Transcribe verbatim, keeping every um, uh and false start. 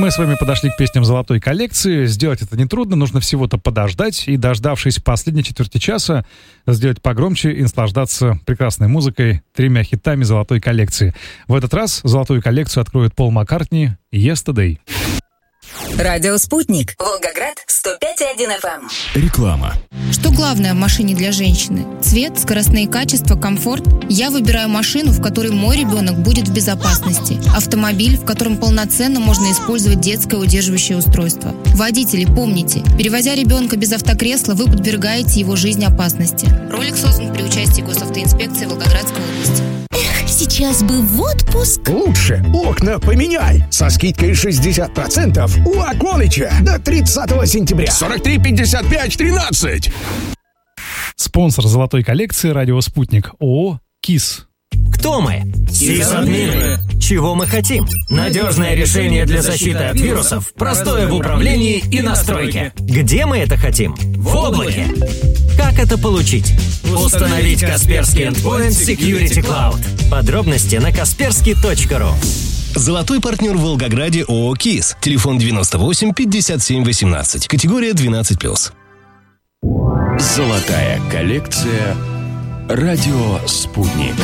Мы с вами подошли к песням золотой коллекции. Сделать это нетрудно, нужно всего-то подождать и, дождавшись последней четверти часа, сделать погромче и наслаждаться прекрасной музыкой, тремя хитами золотой коллекции. В этот раз золотую коллекцию откроет Пол Маккартни «Yesterday». Радио «Спутник». Волгоград, сто пять и один эф эм. Реклама. Что главное в машине для женщины? Цвет, скоростные качества, комфорт? Я выбираю машину, в которой мой ребенок будет в безопасности. Автомобиль, в котором полноценно можно использовать детское удерживающее устройство. Водители, помните, перевозя ребенка без автокресла, вы подвергаете его жизни опасности. Ролик создан при участии госавтоинспекции Волгоградской области. Эх, сейчас бы в отпуск. Лучше окна поменяй. Со скидкой шестьдесят процентов у Аквалыча до тридцатого сентября. сорок три пятьдесят пять тринадцать. Спонсор золотой коллекции «Радио Спутник» ООО «КИС». Кто мы? Сисадмины. Чего мы хотим? Надежное решение для защиты от вирусов, простое в управлении и настройке. Где мы это хотим? В облаке. Как это получить? Установить Касперский Endpoint Security Cloud. Подробности на касперский точка ру. Золотой партнер в Волгограде ООО «КИС». Телефон девяносто восемь пятьдесят семь восемнадцать. Категория двенадцать плюс. Золотая коллекция «Радио Спутник».